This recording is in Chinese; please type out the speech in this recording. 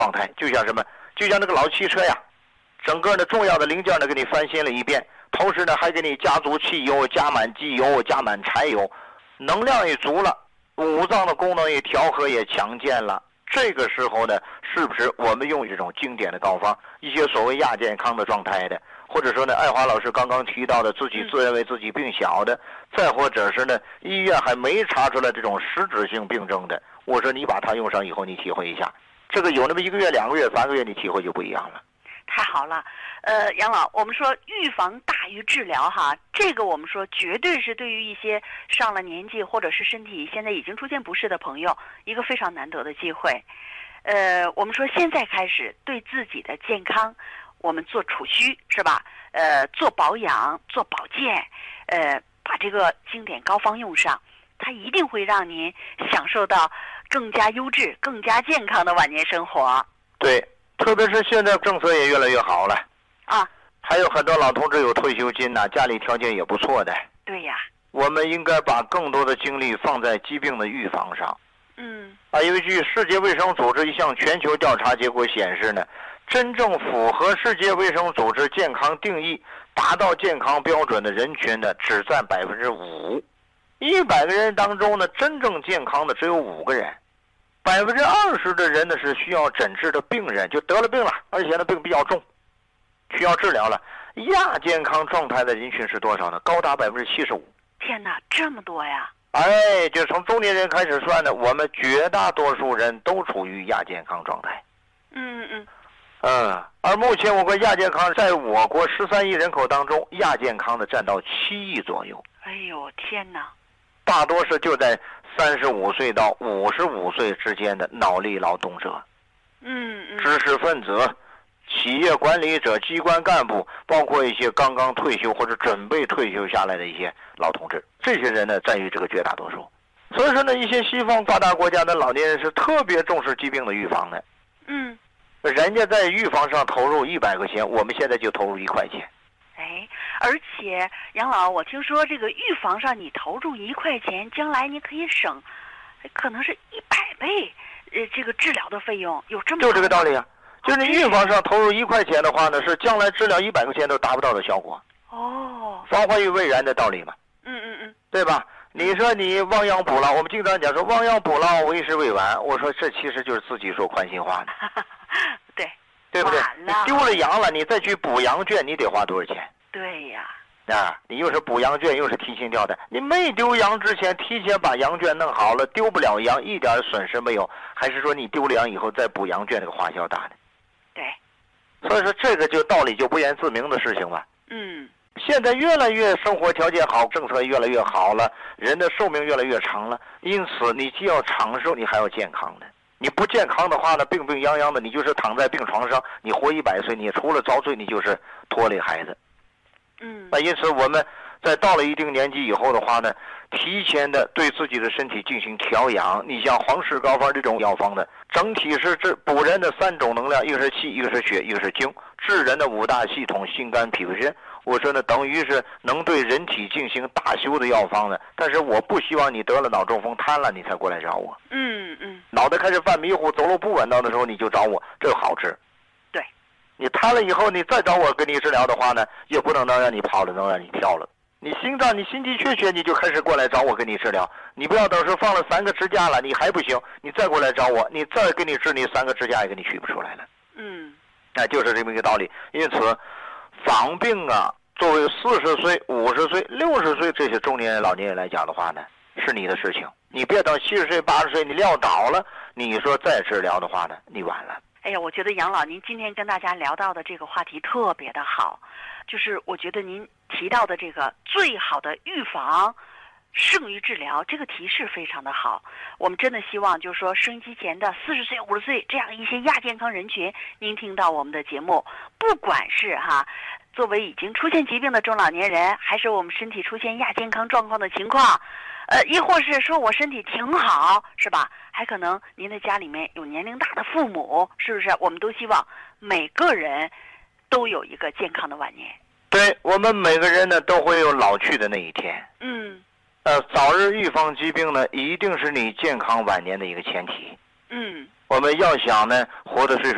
状态，就像什么？就像那个老汽车呀，整个的重要的零件呢给你翻新了一遍，同时呢还给你加足汽油、加满机油、加满柴油，能量也足了，五脏的功能也调和也强健了。这个时候呢，是不是我们用这种经典的膏方，一些所谓亚健康的状态的，或者说呢，爱华老师刚刚提到的自己自认为自己病小的，再或者是呢，医院还没查出来这种实质性病症的，我说你把它用上以后，你体会一下，这个有那么1个月、2个月、3个月，你体会就不一样了。 太好了，杨老，我们说预防大于治疗哈，这个我们说绝对是对于一些上了年纪或者是身体现在已经出现不适的朋友一个非常难得的机会。我们说现在开始对自己的健康，我们做储蓄是吧？做保养、做保健，把这个经典膏方用上，它一定会让您享受到更加优质、更加健康的晚年生活。 对。特别是现在政策也越来越好了啊， 还有很多老同志有退休金呐，家里条件也不错的。 对呀， 我们应该把更多的精力放在疾病的预防上。因为据世界卫生组织一项全球调查结果显示呢，真正符合世界卫生组织健康定义、达到健康标准的人群呢，只占5%。100个人当中呢，真正健康的只有5个人。20%的人呢是需要诊治的病人，就得了病了，而且呢病比较重，需要治疗了。亚健康状态的人群是多少呢？高达75%。 天哪，这么多呀！ 就从中年人开始算呢，我们绝大多数人都处于亚健康状态。而目前我国亚健康在我国13亿人口当中，亚健康的占到7亿左右。 哎呦天哪！ 大多是就在35岁到55岁之间的脑力劳动者，知识分子、企业管理者、机关干部，包括一些刚刚退休或者准备退休下来的一些老同志，这些人呢占于这个绝大多数。所以说呢，一些西方发达国家的老年人是特别重视疾病的预防的。人家在预防上投入100块钱，我们现在就投入1块钱。 而且杨老，我听说这个预防上你投入1块钱，将来你可以省，可能是100倍，这个治疗的费用，有这么就这个道理啊。就是你预防上投入1块钱的话呢，是将来治疗100块钱都达不到的效果。防患于未然的道理嘛。对吧？你说你亡羊补牢，我们经常讲说亡羊补牢，为时未晚。我说这其实就是自己说宽心话呢。对不对？你丢了羊了，你再去补羊圈，你得花多少钱？ 对呀。 你又是补羊圈，又是提心吊胆。你没丢羊之前，提前把羊圈弄好了，丢不了羊，一点损失没有。还是说你丢了羊以后再补羊圈，这个花销大呢？ 对。 所以说这个就道理就不言自明的事情吧。现在越来越生活条件好，政策越来越好了，人的寿命越来越长了，因此你既要长寿，你还要健康的。你不健康的话呢，病病殃殃的，你就是躺在病床上，你活100岁，你除了遭罪，你就是拖累孩子。因此我们在到了一定年纪以后的话呢，提前的对自己的身体进行调养。你像黄氏膏方这种药方的，整体是补人的3种能量，一个是气，一个是血，一个是精，治人的5大系统，心肝脾肺肾。我说呢，等于是能对人体进行大修的药方呢。但是我不希望你得了脑中风瘫了你才过来找我。脑袋开始犯迷糊，走路不稳当的时候你就找我，这个好治。 对。 你瘫了以后，你再找我给你治疗的话呢，也不能让你跑了，能让你跳了。你心脏，你心肌缺血，你就开始过来找我给你治疗。你不要等时放了3个支架了，你还不行，你再过来找我，你再给你治，你3个支架也给你取不出来了。就是这么一个道理。因此防病啊，作为40岁、50岁、60岁这些中年人、老年人来讲的话呢，是你的事情。你别等70岁、80岁你撂倒了，你说再治疗的话呢，你晚了。 我觉得杨老您今天跟大家聊到的这个话题特别的好，就是我觉得您提到的这个最好的预防胜于治疗，这个提示非常的好。我们真的希望就是说收音机前的40岁、50岁这样一些亚健康人群，您听到我们的节目，不管是作为已经出现疾病的中老年人，还是我们身体出现亚健康状况的情况，亦或是说我身体挺好，是吧？还可能您的家里面有年龄大的父母，是不是？我们都希望每个人都有一个健康的晚年。 对，我们每个人呢都会有老去的那一天。早日预防疾病呢，一定是你健康晚年的一个前提。我们要想呢，活得岁数